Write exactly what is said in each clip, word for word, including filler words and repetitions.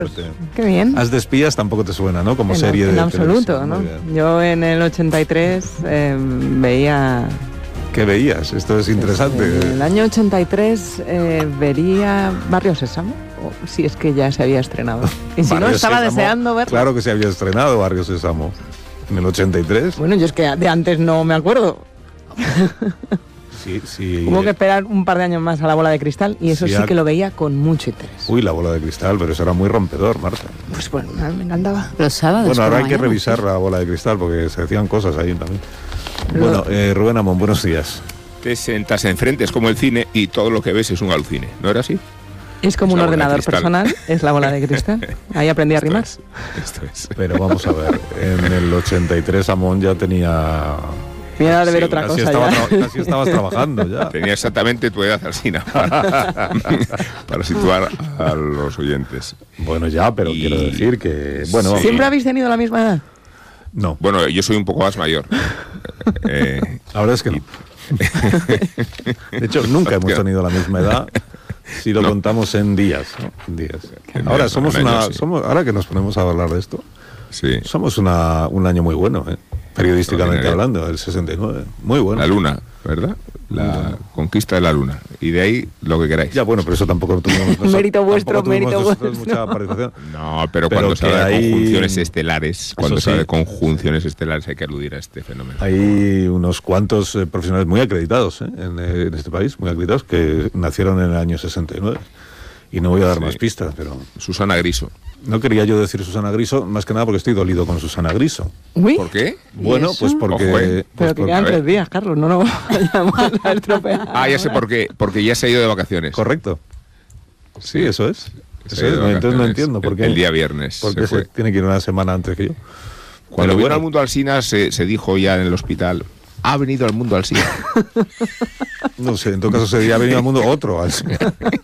Qué bien. As de espías tampoco te suena, ¿no? Como en, serie en de absoluto, ¿no? Yo en el ochenta y tres eh, veía... ¿Qué veías? Esto es interesante. En el año ochenta y tres eh, vería Barrio Sésamo, o si es que ya se había estrenado. Y si no, estaba Sésamo, deseando verlo. Claro que se había estrenado Barrio Sésamo. En el ochenta y tres. Bueno, yo es que de antes no me acuerdo. Sí, sí. Hubo que esperar un par de años más a La Bola de Cristal y eso sí, sí que lo veía con mucho interés. Uy, La Bola de Cristal, pero eso era muy rompedor, Marta. Pues bueno, me encantaba. Los sábados. Bueno, ahora hay mañana, que revisar sí. La Bola de Cristal porque se decían cosas ahí también. Lo... Bueno, eh, Rubén Amón, buenos días. Te sentas enfrente, es como el cine y todo lo que ves es un alucine, ¿no era así? Es como es un ordenador personal, es La Bola de Cristal. Ahí aprendí a rimar. Esto es, esto es. Pero vamos a ver, en el ochenta y tres Amón ya tenía... Miedo de ver sí, otra casi cosa estaba, ya. Casi estabas trabajando ya. Tenía exactamente tu edad, Alsina, para, para situar a los oyentes. Bueno, ya, pero y... quiero decir que... bueno. ¿Siempre sí. habéis tenido la misma edad? No. Bueno, yo soy un poco más mayor. eh, la verdad es que no. De hecho, nunca hemos tenido la misma edad. Si lo no. contamos en días, ¿no? En días. Ahora somos una, año, sí. somos, ahora que nos ponemos a hablar de esto, sí. somos una, un año muy bueno, ¿eh? Periodísticamente hablando, el sesenta y nueve, muy bueno. La luna, ¿verdad? La bueno. conquista de la luna. Y de ahí lo que queráis. Ya, bueno, pero eso tampoco tuvimos... mérito vuestro, mérito vuestro. Mucha participación. No, pero, pero cuando se habla de hay... conjunciones estelares, cuando sí. se habla de conjunciones estelares hay que aludir a este fenómeno. Hay unos cuantos eh, profesionales muy acreditados ¿eh? en, eh, en este país, muy acreditados, que nacieron en el año sesenta y nueve. Y no voy a dar sí. más pistas, pero... Susana Griso. No quería yo decir Susana Griso, más que nada porque estoy dolido con Susana Griso. ¿Uy? ¿Por qué? Bueno, pues porque... Ojo, eh. Pero pues que quedan tres días, Carlos, no nos vayamos a estropear. Ah, ya sé por qué, porque ya se ha ido de vacaciones. Correcto. Sí, sí eso es. Eso es. Entonces no entiendo por qué. El día viernes. Porque se, se tiene que ir una semana antes que yo. Cuando vino bueno. al mundo Alsina se, se dijo ya en el hospital... Ha venido al mundo Alsina. No sé, en todo caso sería ha venido al mundo otro Alsina.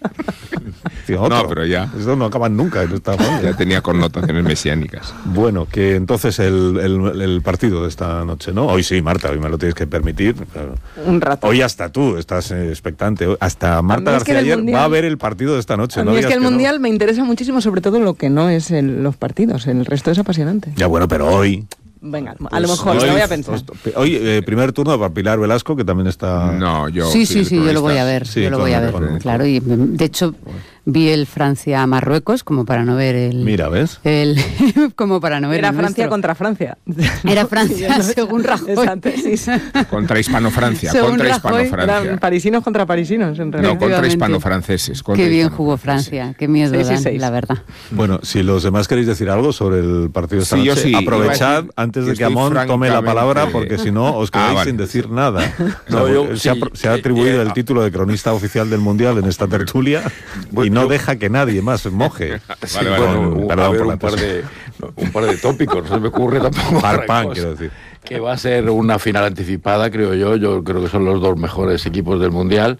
Otro. No, pero ya. Eso no acaban nunca en esta forma. Ya tenía connotaciones mesiánicas. Bueno, que entonces el, el, el partido de esta noche, ¿no? Hoy sí, Marta, hoy me lo tienes que permitir. Un rato. Hoy hasta tú estás eh, expectante. Hasta Marta García ayer mundial, va a ver el partido de esta noche. A mí no es que el que Mundial no. me interesa muchísimo, sobre todo lo que no es el, los partidos. El resto es apasionante. Ya, bueno, pero hoy... Venga, pues a lo mejor, hoy, lo voy a pensar. Hoy, eh, primer turno para Pilar Velasco, que también está... No, yo... Sí, sí, sí, yo lo voy a ver, sí, yo lo voy a ver, con, claro. Y de hecho, vi el Francia-Marruecos como para no ver el... Mira, ¿ves? El, como para no ver Era el Francia nuestro. contra Francia. Era Francia, según Rajoy. Exacto, sí, sí. Contra Hispano-Francia, contra Hispano-Francia. Eran parisinos contra parisinos, en realidad. No, contra hispano-franceses. Contra qué bien hispano jugó Francia, qué miedo sí, dan, sí, la verdad. Bueno, si los demás queréis decir algo sobre el partido de esta sí, noche, sí, aprovechad antes de que Amón tome la palabra, porque si no os quedáis ah, vale. sin decir nada. No, no, yo, se, sí, ha, se ha atribuido eh, el título de cronista oficial del Mundial en esta tertulia bueno, y no yo, deja que nadie más moje. Vale, vale, bueno, un, perdón, ver, un, par de, un par de tópicos, no se me ocurre tampoco. Parpan, quiero decir. Que va a ser una final anticipada, creo yo. Yo creo que son los dos mejores equipos del Mundial.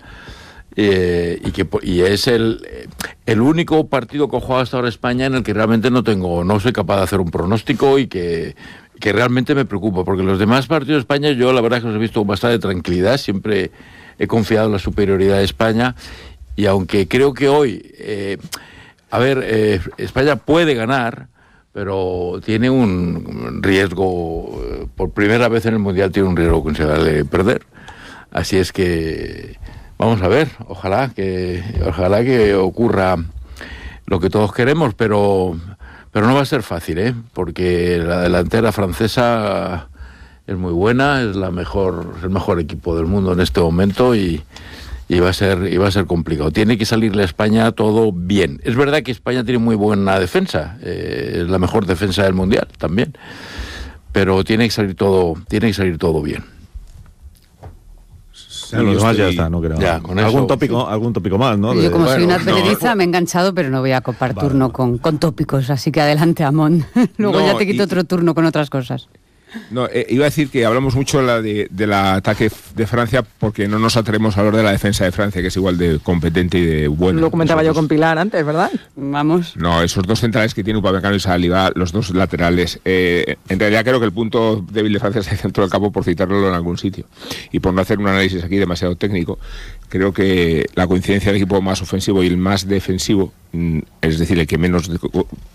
Eh, y que y es el, el único partido que ha jugado hasta ahora España en el que realmente no tengo, no soy capaz de hacer un pronóstico y que, que realmente me preocupa, porque los demás partidos de España yo la verdad es que los he visto con bastante tranquilidad, siempre he confiado en la superioridad de España y aunque creo que hoy, eh, a ver, eh, España puede ganar, pero tiene un riesgo, por primera vez en el Mundial tiene un riesgo considerable de perder, así es que... Vamos a ver, ojalá que ojalá que ocurra lo que todos queremos, pero pero no va a ser fácil, ¿eh? Porque la delantera francesa es muy buena, es la mejor, es el mejor equipo del mundo en este momento y, y va a ser y va a ser complicado. Tiene que salirle a España todo bien. Es verdad que España tiene muy buena defensa, eh, es la mejor defensa del mundial también, pero tiene que salir todo, tiene que salir todo bien. Sí, los demás estoy... ya está, no creo. Ya, con algún eso, tópico, sí. algún tópico más, ¿no? De... Yo como bueno, soy una advenediza no. me he enganchado, pero no voy a copar vale, turno vale. Con, con tópicos, así que adelante, Amón. Luego no, ya te quito y... otro turno con otras cosas. No, eh, iba a decir que hablamos mucho la de, del ataque de Francia porque no nos atrevemos a hablar de la defensa de Francia, que es igual de competente y de buena. Lo comentaba Nosotros... yo con Pilar antes, ¿verdad? Vamos. No, esos dos centrales que tiene Upamecano y Saliba, los dos laterales. Eh, en realidad creo que el punto débil de Francia es el centro del campo, por citarlo en algún sitio. Y por no hacer un análisis aquí demasiado técnico, creo que la coincidencia del equipo más ofensivo y el más defensivo, es decir, el que menos